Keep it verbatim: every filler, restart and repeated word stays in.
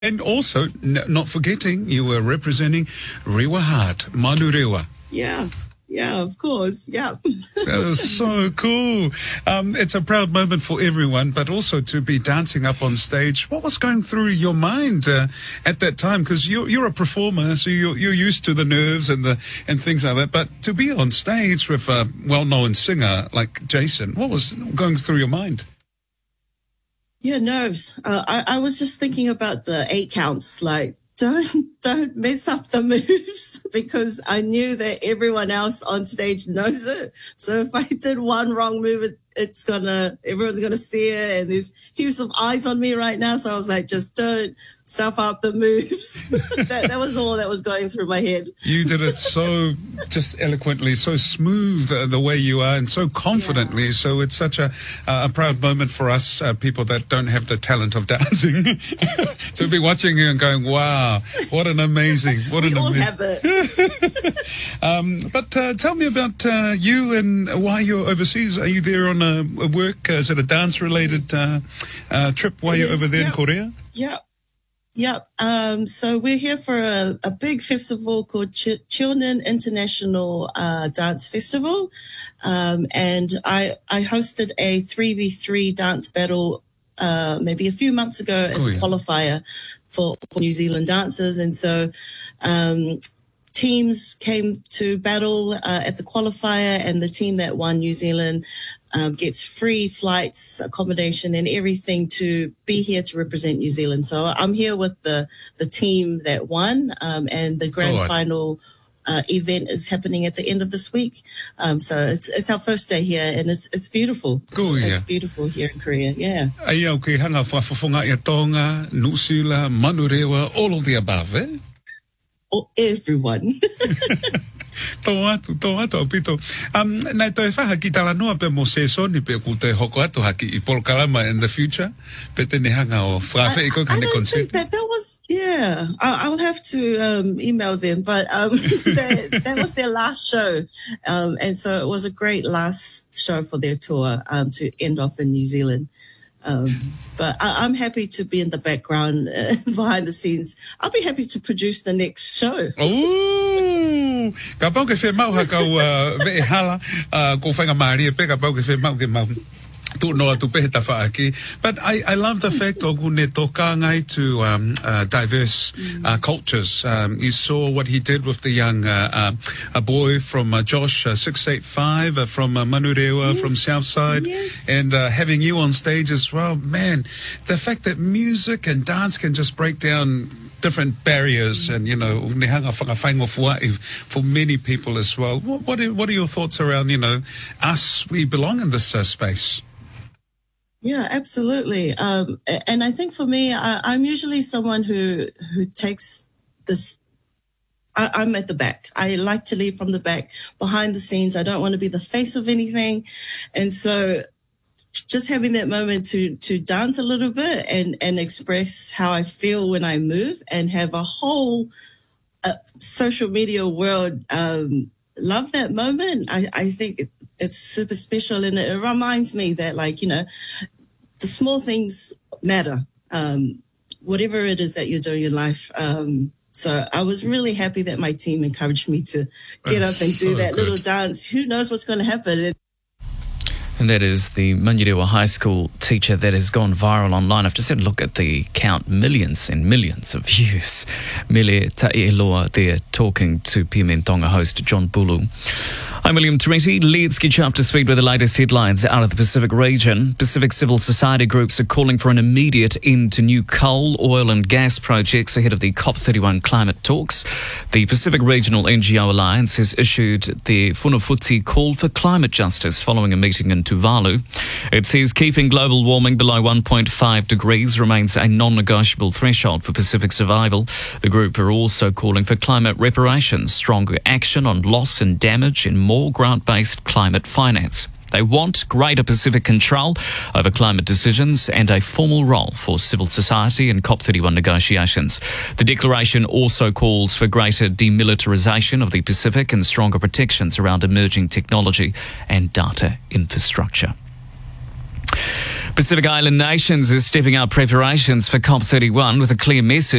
And also, n- not forgetting, you were representing Rewa Heart, Manu Rewa. Yeah, yeah, of course, yeah. That is so cool. Um, it's a proud moment for everyone, but also to be dancing up on stage. What was going through your mind uh, at that time? Because you're, you're a performer, so you're, you're used to the nerves and the and things like that. But to be on stage with a well-known singer like Jason, what was going through your mind? Yeah, nerves. Uh, I, I was just thinking about the eight counts, like, don't, don't mess up the moves because I knew that everyone else on stage knows it. So if I did one wrong move, it, it's gonna, everyone's gonna see it. And there's heaps of eyes on me right now. So I was like, just don't stuff up the moves. that, that was all that was going through my head. You did it so just eloquently, so smooth uh, the way you are and so confidently. Yeah. So it's such a, uh, a proud moment for us uh, people that don't have the talent of dancing to be watching you and going, wow, what an amazing, what we an all amazing. have it. um, but uh, tell me about uh, you and why you're overseas. Are you there on a, a work, uh, is it a dance-related uh, uh, trip while It you're is, over there yeah. in Korea? Yeah. Yep. Um, so we're here for a, a big festival called Ch- Chilnan International uh, Dance Festival. Um, and I, I hosted a three v three dance battle uh, maybe a few months ago as oh, a yeah. qualifier for, for New Zealand dancers. And so um, teams came to battle uh, at the qualifier, and the team that won, New Zealand, Um, gets free flights, accommodation, and everything to be here to represent New Zealand. So I'm here with the, the team that won, um, and the grand oh, final uh, event is happening at the end of this week. Um, so it's it's our first day here, and it's it's beautiful. Cool, it's, yeah. it's beautiful here in Korea. Yeah. Ai au ke hanga whafafonga i Tonga, Nusila, Manu Rewa, all of the above, eh? Oh, everyone. Tō atu, tō atu, pito. Um, nai toi whaha ki tala noa pe mo se soni pe ku te hoko atu haki i Polkalama in the future. Pe te hanga o whawhi i ko I kane don't concert. think that that was, yeah, I, I'll have to um, email them, but um, that, that was their last show. Um, and so it was a great last show for their tour um, to end off in New Zealand. Um, but I, I'm happy to be in the background, uh, behind the scenes. I'll be happy to produce the next show. Ooh! Ka pau ke whi mau haka u uh, ve hala, uh, ko whainga maari e pe ka pau ke whi mau ke mau. Tu noa tu pehe ta whaaki. But I, I love the fact of ne toka ngai to um, uh, diverse uh, cultures. Um, you saw what he did with the young uh, uh, a boy from uh, Josh uh, six eight five uh, from uh, Manu Rewa, Yes. from Southside, Yes. and uh, having you on stage as well. Man, the fact that music and dance can just break down different barriers, and you know, for many people as well. What, what, are, what are your thoughts around, you know, us? We belong in this uh, space. Yeah, absolutely. Um, and I think for me, I, I'm usually someone who, who takes this, I, I'm at the back. I like to lead from the back, behind the scenes. I don't want to be the face of anything. And so just having that moment to, to dance a little bit and, and express how I feel when I move, and have a whole uh, social media world, um, love that moment. I, I think it, it's super special, and it reminds me that, like, you know, the small things matter, um, whatever it is that you're doing in life. Um, so I was really happy that my team encouraged me to get That's up and do so that good. little dance. Who knows what's going to happen? And that is the Manu Rewa High School teacher that has gone viral online. I've just had a look at the count, millions and millions of views. Mele Ta'iloa there talking to P M N Tonga host John Bulu. I'm William Teresi. Let's get you up to speed with the latest headlines out of the Pacific region. Pacific civil society groups are calling for an immediate end to new coal, oil and gas projects ahead of the COP thirty-one climate talks. The Pacific Regional N G O Alliance has issued the Funafuti call for climate justice following a meeting in Tuvalu. It says keeping global warming below one point five degrees remains a non-negotiable threshold for Pacific survival. The group are also calling for climate reparations, stronger action on loss and damage, and more grant-based climate finance. They want greater Pacific control over climate decisions and a formal role for civil society in COP thirty-one negotiations. The declaration also calls for greater demilitarisation of the Pacific and stronger protections around emerging technology and data infrastructure. Pacific Island nations is stepping up preparations for COP thirty-one with a clear message.